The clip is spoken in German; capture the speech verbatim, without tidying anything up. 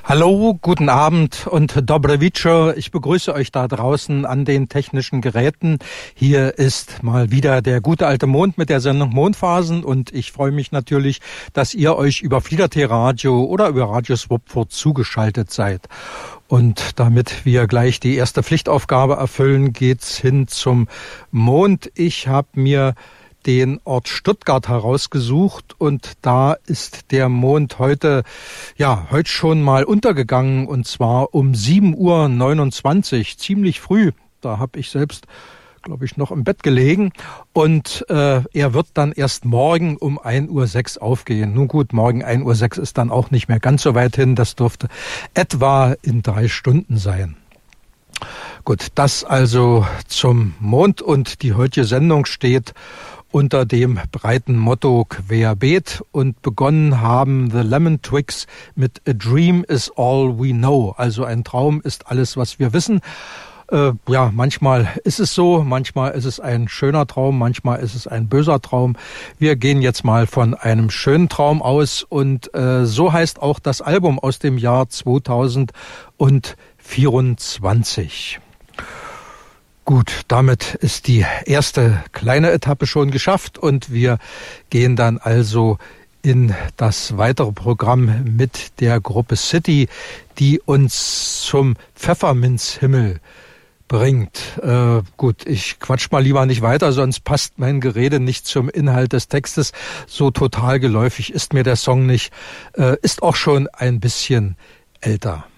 Hallo, guten Abend und dobre wieczór. Ich begrüße euch da draußen an den technischen Geräten. Hier ist mal wieder der gute alte Mond mit der Sendung Mondphasen und ich freue mich natürlich, dass ihr euch über Flieder T Radio oder über Radio Swupfurt zugeschaltet seid. Und damit wir gleich die erste Pflichtaufgabe erfüllen, geht's hin zum Mond. Ich habe mir den Ort Stuttgart herausgesucht und da ist der Mond heute, ja, heute schon mal untergegangen und zwar um sieben Uhr neunundzwanzig, ziemlich früh. Da habe ich selbst, glaube ich, noch im Bett gelegen und äh, er wird dann erst morgen um ein Uhr sechs aufgehen. Nun gut, morgen ein Uhr sechs ist dann auch nicht mehr ganz so weit hin, das dürfte etwa in drei Stunden sein. Gut, das also zum Mond und die heutige Sendung steht unter dem breiten Motto Querbeet und begonnen haben The Lemon Twigs mit A Dream is All We Know, also ein Traum ist alles, was wir wissen. Äh, ja, manchmal ist es so, manchmal ist es ein schöner Traum, manchmal ist es ein böser Traum. Wir gehen jetzt mal von einem schönen Traum aus und äh, so heißt auch das Album aus dem Jahr zweitausendvierundzwanzig. Gut, damit ist die erste kleine Etappe schon geschafft und wir gehen dann also in das weitere Programm mit der Gruppe City, die uns zum Pfefferminzhimmel bringt. Äh, gut, ich quatsch mal lieber nicht weiter, sonst passt mein Gerede nicht zum Inhalt des Textes. So total geläufig ist mir der Song nicht, äh, ist auch schon ein bisschen älter.